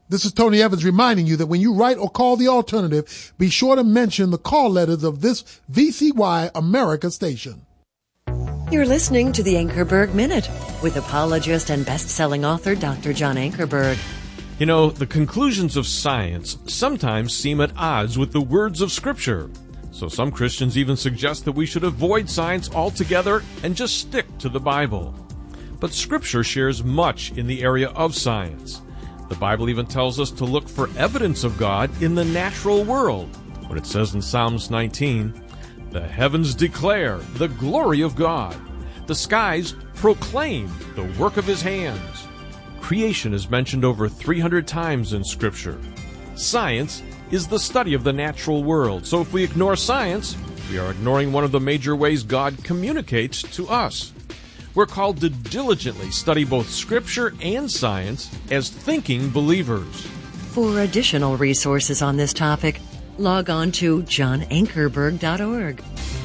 This is Tony Evans reminding you that when you write or call the alternative, be sure to mention the call letters of this VCY America station. You're listening to the Ankerberg Minute with apologist and best-selling author Dr. John Ankerberg. You know, the conclusions of science sometimes seem at odds with the words of Scripture. So some Christians even suggest that we should avoid science altogether and just stick to the Bible. But Scripture shares much in the area of science. The Bible even tells us to look for evidence of God in the natural world. When it says in Psalms 19, "The heavens declare the glory of God. The skies proclaim the work of His hands." Creation is mentioned over 300 times in Scripture. Science is the study of the natural world. So if we ignore science, we are ignoring one of the major ways God communicates to us. We're called to diligently study both Scripture and science as thinking believers. For additional resources on this topic, log on to johnankerberg.org.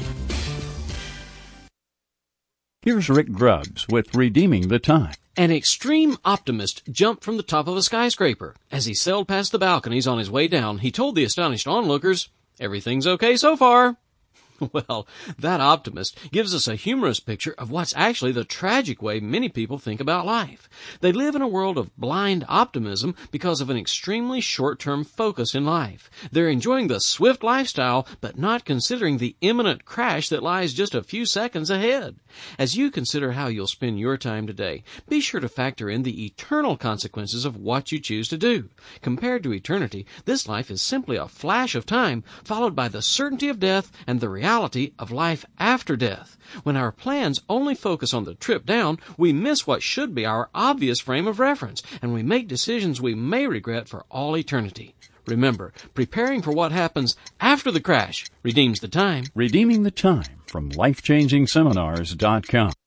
Here's Rick Grubbs with Redeeming the Time. An extreme optimist jumped from the top of a skyscraper. As he sailed past the balconies on his way down, he told the astonished onlookers, "Everything's okay so far." Well, that optimist gives us a humorous picture of what's actually the tragic way many people think about life. They live in a world of blind optimism because of an extremely short-term focus in life. They're enjoying the swift lifestyle, but not considering the imminent crash that lies just a few seconds ahead. As you consider how you'll spend your time today, be sure to factor in the eternal consequences of what you choose to do. Compared to eternity, this life is simply a flash of time, followed by the certainty of death and the reality of life after death. When our plans only focus on the trip down, we miss what should be our obvious frame of reference, and we make decisions we may regret for all eternity. Remember, preparing for what happens after the crash redeems the time. Redeeming the Time from LifechangingSeminars.com.